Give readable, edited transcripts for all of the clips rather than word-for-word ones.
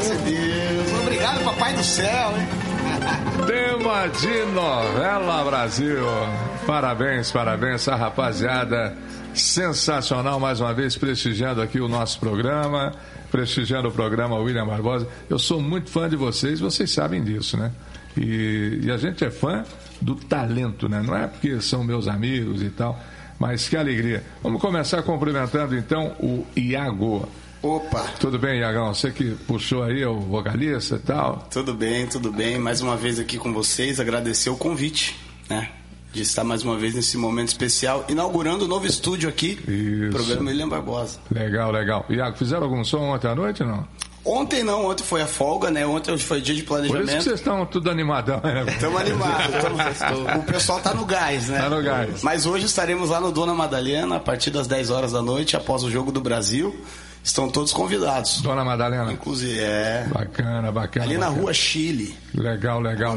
Graças a Deus. Obrigado, papai do céu, hein? Tema de novela, Brasil. Parabéns, parabéns, a rapaziada sensacional, mais uma vez prestigiando aqui o nosso programa, prestigiando o programa William Barbosa. Eu sou muito fã de vocês sabem disso, né? E a gente é fã do talento, né? Não é porque são meus amigos e tal, mas que alegria. Vamos começar cumprimentando então o Iago. Opa! Tudo bem, Iagão? Você que puxou aí o vocalista e tal? Tudo bem. Mais uma vez aqui com vocês, agradecer o convite, né? De estar mais uma vez nesse momento especial, inaugurando o novo estúdio aqui, Isso. Programa William Barbosa. Legal. Iago, fizeram algum som ontem à noite ou não? Ontem não, ontem foi a folga, né? Ontem foi dia de planejamento. Por isso que vocês estão tudo animadão, né? Estamos animados. O pessoal tá no gás, né? Tá no gás. Mas hoje estaremos lá no Dona Madalena, a partir das 10 horas da noite, após o Jogo do Brasil. Estão todos convidados. Dona Madalena? Inclusive, Bacana. Ali na Rua Chile. Legal.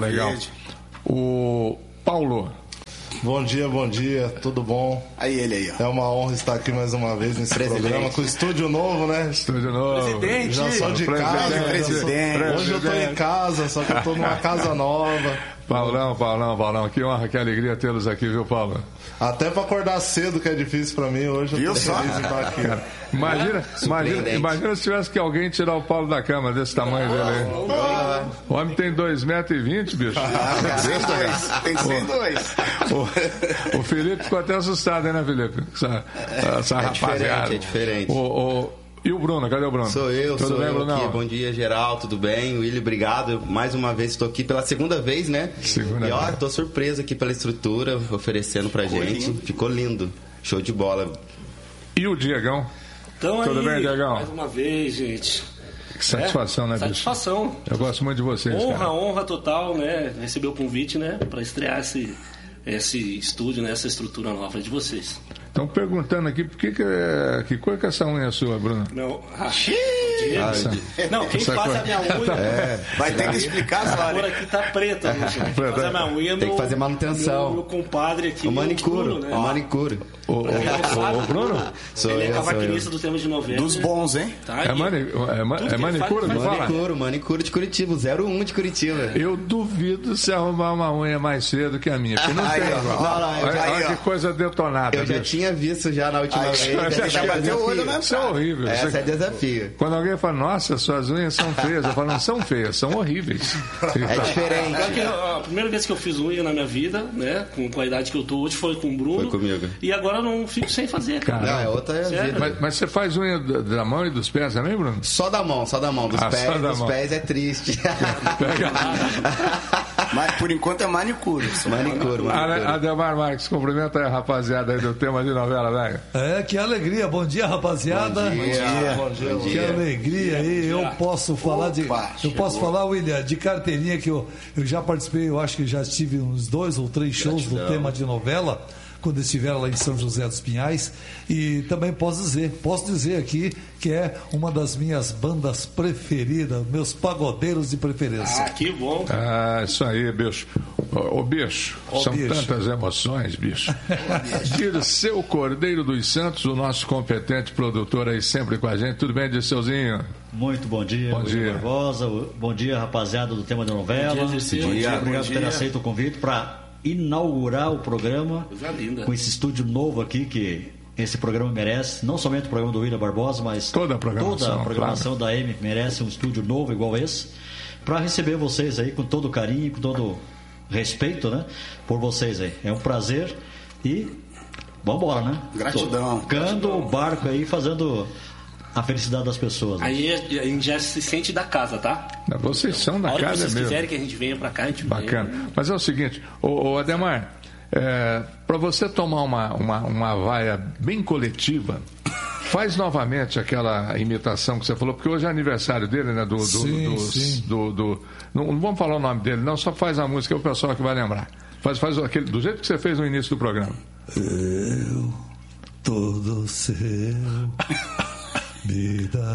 O Paulo. Bom dia, tudo bom? Aí ele aí, ó. É uma honra estar aqui mais uma vez nesse programa, com o estúdio novo, né? Estúdio novo. Presidente. Já sou de casa. Presidente. Hoje eu tô em casa, só que eu tô numa casa nova. Paulão, que honra, que alegria tê-los aqui, viu, Paulo? Até pra acordar cedo, que é difícil pra mim, hoje eu tô feliz em estar aqui. Cara, imagina se tivesse que alguém tirar o Paulo da cama desse tamanho dele aí. O homem tem 2,20 m, bicho. Tem 102. O Felipe ficou até assustado, né, Felipe? Essa rapaziada. É diferente. E o Bruno, cadê o Bruno? Sou eu bem, Bruno? aqui. Bom dia, geral, tudo bem? Willi, obrigado. Mais uma vez estou aqui pela segunda vez, né? Tô surpreso aqui pela estrutura, oferecendo pra gente. Lindo. Ficou lindo. Show de bola. E o Diegão? Então, tudo bem, Diegão? Mais uma vez, gente. Que satisfação, né, bicho? Satisfação. Eu gosto muito de vocês, honra total, né? Receber o convite, né? Pra estrear esse estúdio, né? Essa estrutura nova de vocês. Estão perguntando aqui que cor que é essa unha sua, Bruno? Não. Não, quem faz a minha unha. Vai ter que explicar, a cor aqui tá preta, né, gente? Faz a minha unha, tem que fazer manutenção. Meu compadre aqui. O manicure. Né? O manicure. O Bruno? Ele é cavaquinista do tema de novela. Dos bons, hein? Tá, é manicure, não fala? Manicure de Curitiba, 01 de Curitiba. Eu duvido se arrumar uma unha mais cedo que a minha, porque não tem igual. Olha que coisa detonada. Eu já tinha visto já na última vez. Já bateu o olho, né? Isso é horrível. Essa é desafio. Quando alguém fala, nossa, suas unhas são feias, eu falo, não são feias, são horríveis. É diferente. A primeira vez que eu fiz unha na minha vida, né, com a idade que eu tô hoje, foi com o Bruno. Foi comigo. E agora eu não fico sem fazer, cara. Não, é outra vida. Mas você faz unha da mão e dos pés também, Bruno? Só da mão. Dos pés é triste. Mas por enquanto é manicure. Manicure. Ademar Marques, cumprimenta aí a rapaziada aí do tema de novela, velho. Que alegria. Bom dia, rapaziada. Bom dia. Que alegria aí. Eu posso falar falar, William, de carteirinha que eu já participei, eu acho que já tive uns 2 ou 3 shows do tema de novela, quando estiver lá em São José dos Pinhais, e também posso dizer aqui que é uma das minhas bandas preferidas, meus pagodeiros de preferência. Que bom. Isso aí, bicho. Bicho, são tantas emoções, bicho. Dirceu Cordeiro dos Santos, o nosso competente produtor aí sempre com a gente. Tudo bem, Dirceuzinho? Muito bom dia, Barbosa. Bom dia, rapaziada do tema da novela. Bom dia, obrigado por ter aceito o convite para inaugurar o programa com esse estúdio novo aqui que esse programa merece, não somente o programa do William Barbosa, mas toda a programação da M merece um estúdio novo igual esse, para receber vocês aí com todo carinho, com todo respeito, né, por vocês aí. É um prazer e vamos embora, né? Gratidão. Tocando o barco aí, fazendo a felicidade das pessoas. Né? Aí a gente já se sente da casa, tá? Vocês são da casa mesmo. Se vocês quiserem que a gente venha pra cá, a gente bacana. Vem. Mas é o seguinte, ô Ademar, para você tomar uma vaia bem coletiva, faz novamente aquela imitação que você falou, porque hoje é aniversário dele, né? Não vamos falar o nome dele, não, só faz a música, é o pessoal que vai lembrar. Faz aquele, do jeito que você fez no início do programa. Eu, todo seu... Me dá